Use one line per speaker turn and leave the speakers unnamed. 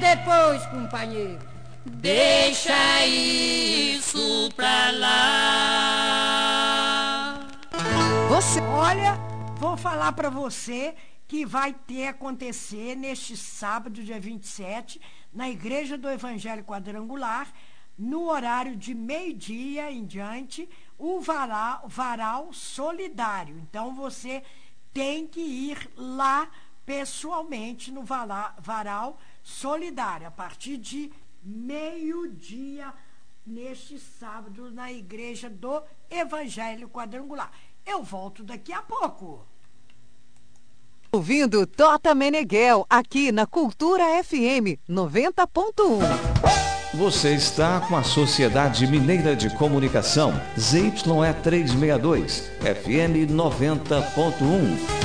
depois, companheiro.
Deixa isso pra lá.
Olha, vou falar pra você que vai acontecer neste sábado, dia 27, na Igreja do Evangelho Quadrangular, no horário de meio-dia em diante, o varal solidário. Então, você tem que ir lá pessoalmente no varal solidário, a partir de meio-dia, neste sábado, na Igreja do Evangelho Quadrangular. Eu volto daqui a pouco.
Ouvindo Tota Meneghel, aqui na Cultura FM 90.1.
Você está com a Sociedade Mineira de Comunicação, ZYE 362, FM 90.1.